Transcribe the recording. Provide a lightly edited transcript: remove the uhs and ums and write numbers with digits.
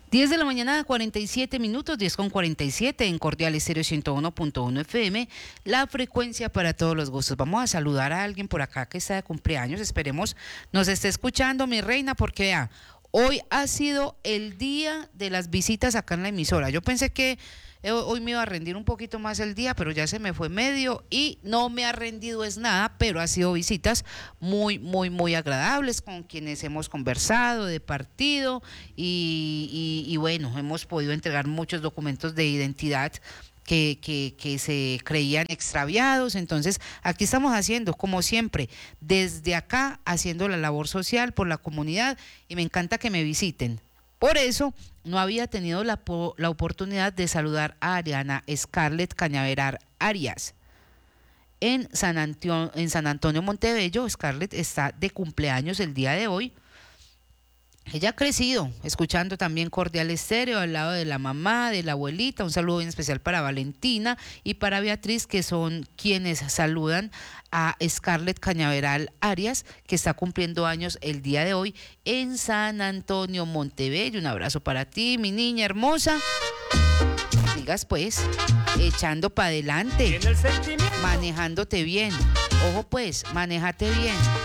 10 de la mañana, 47 minutos, 10:47 en Cordial Estéreo 101.1 FM, la frecuencia para todos los gustos. Vamos a saludar a alguien por acá que está de cumpleaños, esperemos nos esté escuchando, mi reina, porque vea, hoy ha sido el día de las visitas acá en la emisora. Yo pensé que hoy me iba a rendir un poquito más el día, pero ya se me fue medio y no me ha rendido es nada, pero ha sido visitas muy agradables con quienes hemos conversado de partido y bueno, hemos podido entregar muchos documentos de identidad que se creían extraviados. Entonces aquí estamos haciendo, como siempre, desde acá, haciendo la labor social por la comunidad y me encanta que me visiten. Por eso no había tenido la oportunidad de saludar a Ariana Scarlett Cañaveral Arias. En San Antonio Montebello, Scarlett está de cumpleaños el día de hoy. Ella ha crecido, escuchando también Cordial Estéreo, al lado de la mamá, de la abuelita. Un saludo bien especial para Valentina y para Beatriz, que son quienes saludan a Scarlett Cañaveral Arias, que está cumpliendo años el día de hoy en San Antonio Montebello. Un abrazo para ti, mi niña hermosa. Sigas pues, echando para adelante, manejándote bien. Ojo pues, manéjate bien.